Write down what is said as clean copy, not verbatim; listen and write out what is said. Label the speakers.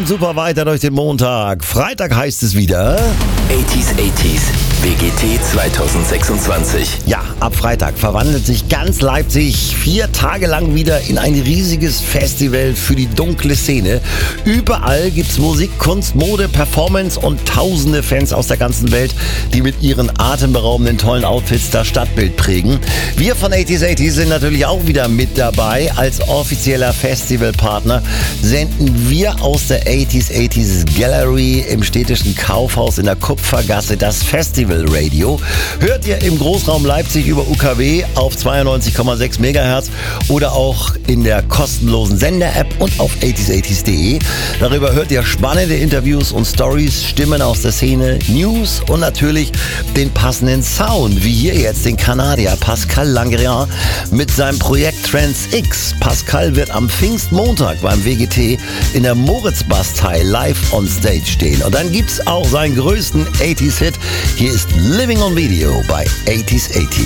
Speaker 1: super weiter durch den Montag. Freitag heißt es wieder
Speaker 2: 80s, WGT 2026.
Speaker 1: Ja, ab Freitag verwandelt sich ganz Leipzig 4 Tage lang wieder in ein riesiges Festival für die dunkle Szene. Überall gibt's Musik, Kunst, Mode, Performance und tausende Fans aus der ganzen Welt, die mit ihren atemberaubenden, tollen Outfits das Stadtbild prägen. Wir von 80s sind natürlich auch wieder mit dabei. Als offizieller Festivalpartner senden wir aus der 80s Gallery im städtischen Kaufhaus in der Kupfergasse das Festival Radio. Hört ihr im Großraum Leipzig über UKW auf 92,6 MHz oder auch in der kostenlosen Sender-App und auf 80s80s.de. Darüber hört ihr spannende Interviews und Stories, Stimmen aus der Szene, News und natürlich den passenden Sound, wie hier jetzt den Kanadier Pascal Langrian mit seinem Projekt Trans X. Pascal wird am Pfingstmontag beim WGT in der Moritzbastei live on stage stehen. Und dann gibt's auch seinen größten 80s-Hit. Hier ist Living on Video bei 80s80.